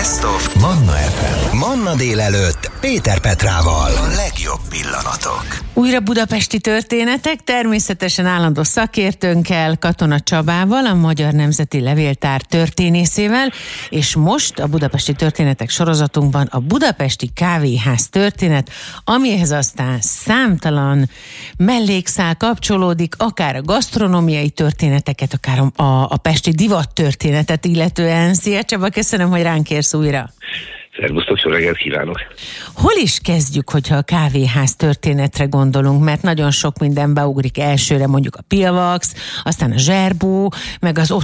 Best of Manna FM. Manna délelőtt Péter Petrával. A legjobb pillanatok. Újra budapesti történetek, természetesen állandó szakértőnkkel, Katona Csabával, a Magyar Nemzeti Levéltár történészével, és most a Budapesti Történetek sorozatunkban a Budapesti Kávéház történet, amihez aztán számtalan mellékszál kapcsolódik, akár a gasztronómiai történeteket, akár a pesti divat történetet illetően. Szia Csaba, köszönöm, hogy ránk érsz újra. Szervusztok, jó reggelt kívánok! Hol is kezdjük, hogyha a kávéház történetre gondolunk, mert nagyon sok minden beugrik elsőre, mondjuk a Pilvax, aztán a Zserbó, meg az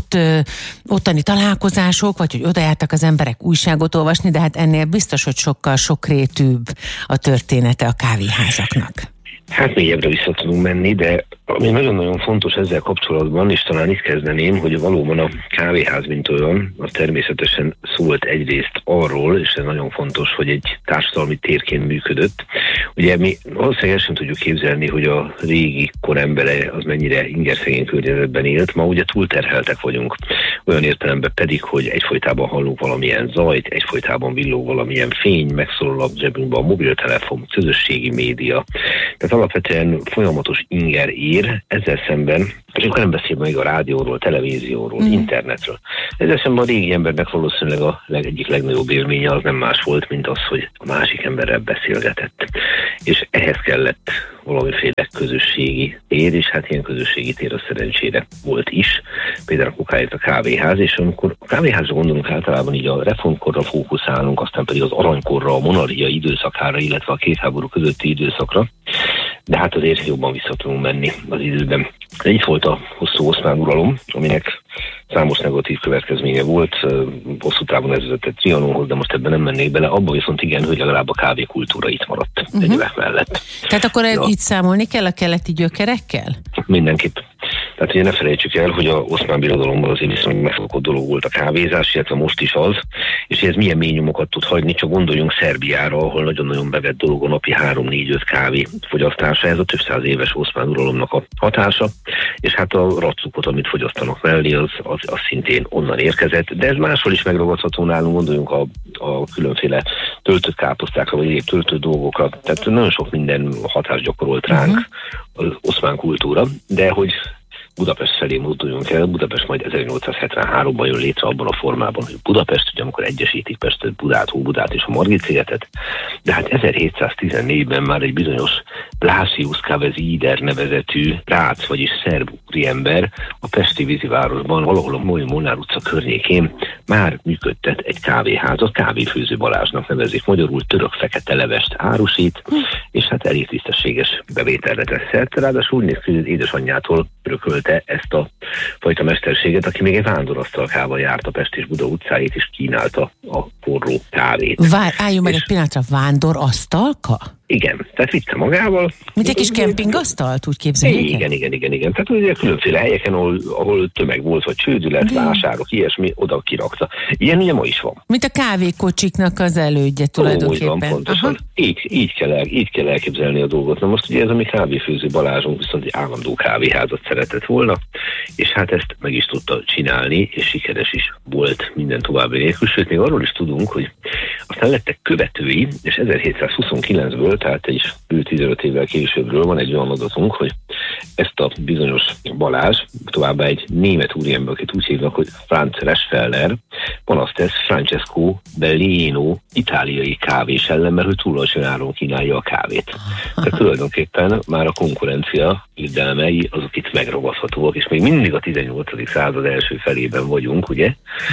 ottani találkozások, vagy hogy oda jártak az emberek újságot olvasni, de hát ennél biztos, hogy sokkal sokrétűbb a története a kávéházaknak. Hát mélyebbre vissza tudunk menni, de ami nagyon-nagyon fontos ezzel kapcsolatban, és talán itt kezdeném, hogy valóban a kávéház, mint olyan, az természetesen szólt egyrészt arról, és ez nagyon fontos, hogy egy társadalmi térként működött. Ugye mi valószínűleg sem tudjuk képzelni, hogy a régi kor embere az mennyire ingerszegény környezetben élt. Ma ugye túlterheltek vagyunk, olyan értelemben pedig, hogy egyfolytában hallunk valamilyen zajt, egyfolytában villog valamilyen fény, megszólal a zsebünkbe a mobiltelefon, közösségi média. Tehát alapvetően folyamatos inger ér, ezzel szemben, és akkor nem beszél még a rádióról, televízióról, internetről. Ezzel szemben a régi embernek valószínűleg egyik legnagyobb élménye az nem más volt, mint az, hogy a másik emberrel beszélgetett. És ehhez kellett valamiféle közösségi tér, és hát ilyen közösségi tér a szerencsére volt is. Például akkor kájött a kávéház, és amikor a kávéházra gondolunk, általában így a reformkorra fókuszálunk, aztán pedig az aranykorra, a monarchia időszakára, illetve a két háború közötti időszakra. De hát azért jobban vissza tudunk menni az időben. De itt volt a hosszú oszmán uralom, aminek számos negatív következménye volt, hosszú távon ez vezetett Trianonhoz, de most ebben nem mennék bele, abban viszont igen, hogy legalább a kávékultúra itt maradt egyébek mellett. Tehát akkor itt számolni kell a keleti gyökerekkel? Mindenképp. Tehát ugye ne felejtsük el, hogy az Oszmán Birodalomban azért viszonylag megszokott dolog volt a kávézás, illetve most is az, és ez milyen mély nyomokat tud hagyni, csak gondoljunk Szerbiára, ahol nagyon-nagyon bevett dolog a napi 3-4-5 kávé fogyasztása, ez a több száz éves Oszmán uralomnak a hatása, és hát a racukot, amit fogyasztanak mellé, az szintén onnan érkezett, de ez máshol is megragadható nálunk, gondoljunk a különféle töltött káposztákra, vagy egyéb töltött dolgokra, tehát nagyon sok minden hatást gyakorolt ránk az oszmán kultúra, de hogy Budapest felé mozduljunk el. Budapest majd 1873-ban jön létre abban a formában, hogy Budapest, ugye amikor egyesítik Pestet, Budát, Óbudát és a Margit-szigetet, de hát 1714-ben már egy bizonyos Blasius Cavesider nevezetű rác, vagyis szerb úriember a pesti vízivárosban, valahol a Molnár utca környékén már működtet egy kávéházat, Kávéfőző Balázsnak nevezik, magyarul török fekete levest árusít, és hát elég tisztességes bevételre tesz szert, ráadásul úgy néz ki, hogy édesanyjától örökölte ezt a fajta mesterséget, aki még egy vándorasztalkával járt a Pest és Buda utcáit, és kínálta a forró kávét. Álljunk meg egy pillanatra, vándorasztalka? Igen, tehát vitte magával. Mint egy kis kempingasztalt, úgy képzeljük el? Igen. Tehát ugye különféle helyeken, ahol tömeg volt, vagy csődület, vásárok, ilyesmi, oda kirakta. Ilyen ugye ma is van. Mint a kávékocsiknak az elődje tulajdonképpen. Úgy van, pontosan. Így kell elképzelni a dolgot. Na most ugye ez a mi Kávéfőző Balázsunk viszont egy állandó kávéházat szeretett volna, és hát ezt meg is tudta csinálni, és sikeres is volt minden további nélkül. Sőt, még arról is tudunk, hogy aztán lettek követői, és 1729-ből, tehát egy bő 15 évvel későbbről van egy olyan adatunk, hogy ezt a bizonyos Balázs, továbbá egy német úriember, akit úgy hívnak, hogy Franz Resfeller, van azt tesz Francesco Bellino itáliai kávés ellen, mert ő túl alacsony áron kínálja a kávét. Tehát tulajdonképpen már a konkurencia ügyelmei azok itt megragadhatóak, és még mindig a 18. század első felében vagyunk, ugye?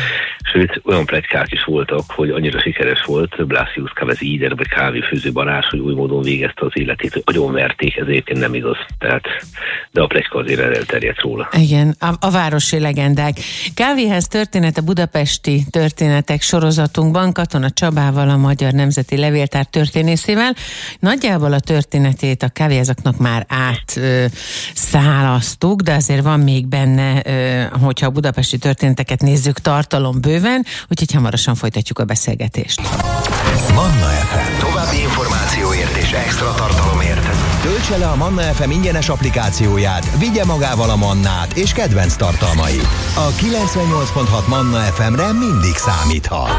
Sőt, olyan pletykák is voltak, hogy annyira sikeres volt Blasius Cavesider, vagy Kávéfőző Balázs, hogy új módon végezte az életét, hogy agyonverték, ez egyébként nem igaz. Tehát, de a pletyka azért elterjedt róla. Igen, a városi legendák. Kávéház története budapesti történetek sorozatunkban Katona Csabával, a Magyar Nemzeti Levéltár történészével. Nagyjából a történetét a kávéházaknak már átszálasztuk, de azért van még benne, hogyha a budapesti történeteket nézzük, tartalom bőven, úgyhogy hamarosan folytatjuk a beszélgetést. Manna FM. További információért és extra tartalomért töltse le a Manna FM ingyenes applikációját, vigye magával a Mannát és kedvenc tartalmait. A 98.6 Manna FM-re mindig számíthat.